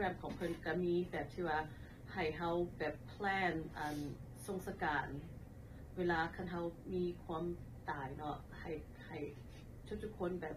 รมของเพิ่นก็มีแบบที่ว่าให้เฮาแบบแพลนทรงสการเวลาคันเฮามีความตายเนาะให้ทุกคนแบบ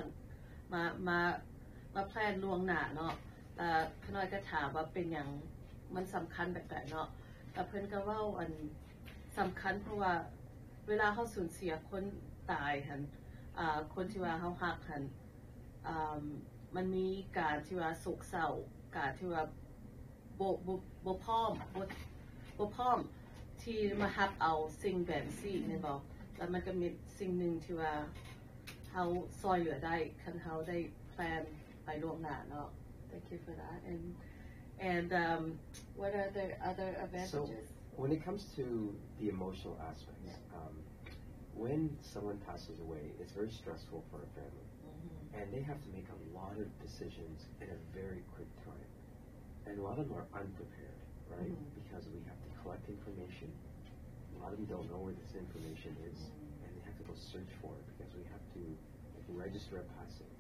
มาแพลนล่วงหน้าเนาะขน้อยก็ถามว่าเป็นอย่างมันสำคัญแบบไหนเนาะแต่เพิ่นก็เว้าสำคัญเพราะว่าเวลาเขาสูญเสียคนตายหันคนที่ว่าเขาหักหันมันมีการที่ว่าโศกเศร้าการที่ว่าบ่พร้อมที่มาฮับเอาสิ่งแบบนี้เนี่ยบอกแล้วมันก็มีสิ่งหนึ่งที่ว่าเขาซอยเหลือได้คันเขาได้แพลนไปล่วงหน้าเนาะ Thank you for that and what are the other advantages? So when it comes to the emotional aspects, when someone passes away, it's very stressful for a family, and they have to make a lot of decisions in a very quick time, and a lot of them are unprepared, right? Because we have to collect information. A lot of them don't know where this information is, and they have to go search for it because we have to register a passing.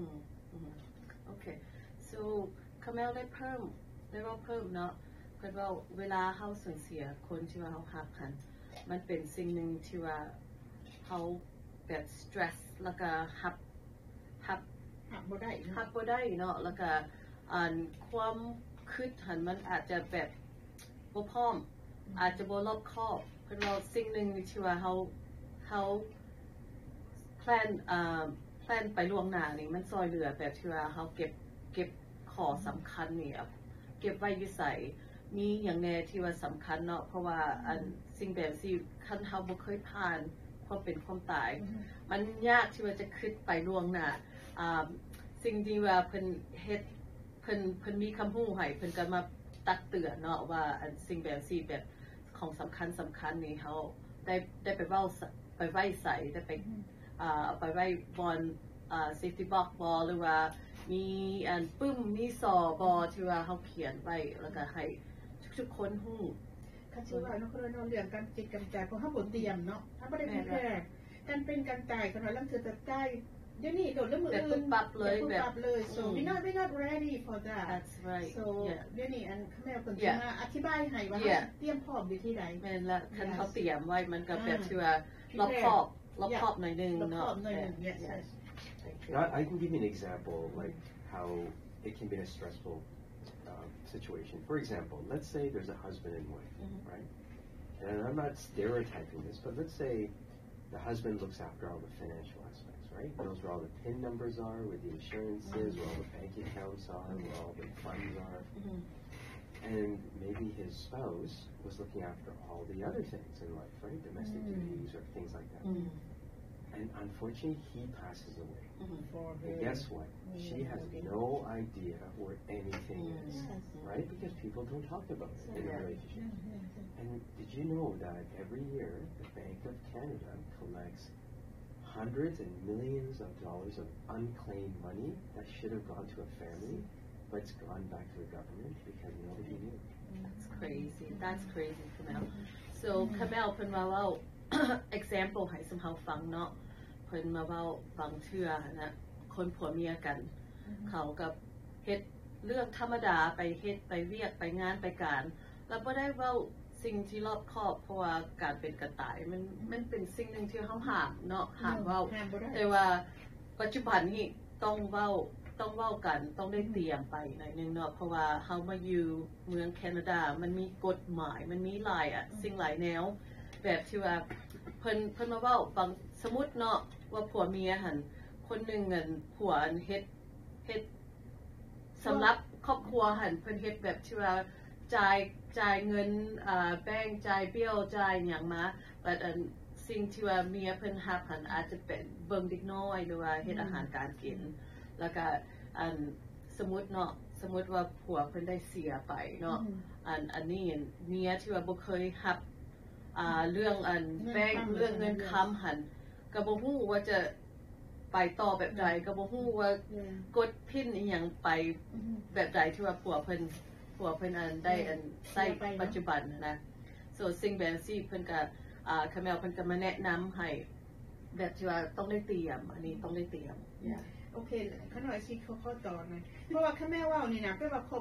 Okay, so คำแมวได้เพิ่มเนาะเพิ่นว่าเวลาเฮาสูญเสียคนที่ว่าเฮาฮักกันมันเป็นสิ่งหนึ่งที่ว่าเฮาแบบสเตรสแล้วก็ฮับบ่ได้เนาะแล้วก็ความคิดหันมันอาจจะแบบบ่พร้อมอาจจะบ่รอบคอบเพิ่นว่าสิ่งหนึ่งที่ว่าเฮาแพลนไปล่วงหน้านี่มันซอยเหลือแบบที่ว่าเฮาเก็บข้อสำคัญนี่เก็บไว้อยู่ไสมีอย่างแน่ที่ว่าสำคัญเนาะเพราะว่าสิ่งแบบที่คันเฮาบ่เคยผ่านความเป็นความตายมันยากที่ว่าจะคิดไปล่วงหน้าสิ่งที่ว่าเพิ่นเฮ็ดเพิ่นมีคำฮู้ให้เพิ่นก็มาตักเตือนเนาะว่าสิ่งแบบที่แบบของสำคัญนี่เฮาได้ไปเว้าไปไว้ใส่ได้ไปไปไว้บนsafety box บอหรือว่ามีปึ้มมีสอบอที่ว่าเขาเขียนไว้แล้วก็ให้ทุกคนฮู้คันสิว่าเนาะเรื่องการจิตกำจัดของเฮาบ่เตรียมเนาะถ้าบ่ได้แพร่การเป็นการตายขนาดลังคือจะตายเดี๋ยวนี้โดดเรื่องมืออื่นปรับเลย so we're not ready for that that's right so เดี๋ยวนี้แม่เพิ่นสิมาอธิบายให้ว่าเตรียมพร้อมอยู่ที่ใดแม่นละคันเขาเตรียมไว้มันก็แบบที่ว่ารอบคอบหน่อยนึงเนาะ yes I can give you an example like how it can be a stressful situation. For example, let's say there's a husband and wife, right? And I'm not stereotyping this, but let's say the husband looks after all the financial aspects, right? Knows where all the PIN numbers are, where the insurance is, where all the bank accounts are, where all the funds are. And maybe his spouse was looking after all the other things in life, right? Domestic duties or things like that. And unfortunately, he passes away. And guess what? She has no idea where anything is, right? Because people don't talk about it in a relationship. And did you know that every year the Bank of Canada collects hundreds and millions of dollars of unclaimed money that should have gone to a family, but it's gone back to the government because nobody knew. That's crazy, Kamel. So Kamel เพิ่นว่า example ให้สมเฮาฟังเนาะเพิ่นมาเว้าฟังเทื่อนะคนผัวเมียกันเขากับเฮ็ดเรื่องธรรมดาไปเฮ็ดไปเวียกไปงานไปการแล้วบ่ได้เว้าสิ่งที่รอบคอบเพราะว่าการเป็นกระต่ายมันเป็นสิ่งนึงที่เฮาห้ามเนาะห้ามเว้าแต่ว่าปัจจุบันนี้ต้องเว้ากันต้องได้เตรียมไปหน่อยนึงเนาะเพราะว่าเฮามาอยู่เมืองแคนาดามันมีกฎหมายมันมีหลายสิ่งหลายแนวแบบที่ว่าเพิ่นมาเว้าบางสมมุติเนาะว่าผัวเมียหั่นคนนึงผัวเฮ็ดสำหรับครอบครัวหั่นเพิ่นเฮ็ดแบบที่ว่าจ่ายเงินแบ่งจ่ายเบี้ยจ่ายหยังมาแต่สิ่งที่ว่าเมียเพิ่นฮับหั่นอาจจะเป็นเบิ่งเด็กน้อยหรือว่าเฮ็ดอาหารการกินแล้วก็สมมุติว่าผัวเพิ่นได้เสียไปเนาะอันนี้เมียที่ว่าบ่เคยฮับเรื่องแบ่งเรื่องเงินค้ำหั่นก็บ่ฮู้ว่าจะไปต่อแบบใดก็บ่ฮู้ว่ากดพินอีหยังไปแบบใดที่ว่าผัวเพิ่นได้ใช้ปัจจุบันนะส่วนสิ่งแบบนี้เพิ่นก็คาเมลเพิ่นก็มาแนะนำให้แบบที่ว่าต้องได้เตรียมอันนี้ต้องได้เตรียมโอเคขน่อยสิข้อต่อหน่อยเพราะว่าคาเมลว่านี่นะแปลว่า